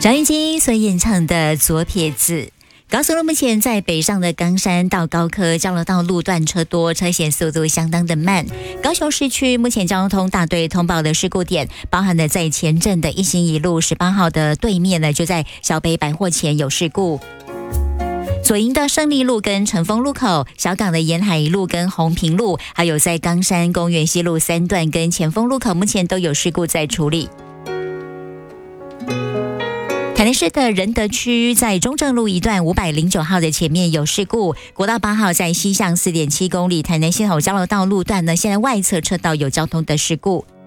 张艺兴所演唱的《左撇子》。高速路目前在北上的冈山到高科交流道路段车多，车行速度相当的慢。高雄市区目前交通大队通报的事故点，包含了在前镇的一心一路18号的对面呢，就在小北百货前有事故。左营的胜利路跟成丰路口，小港的沿海一路跟红平路，还有在冈山公园西路3段跟前丰路口，目前都有事故在处理。台南市的仁德区在中正路一段509号的前面有事故，国道8号在西向4.7公里台南溪头交流道路段呢，现在外侧车道有交通的事故。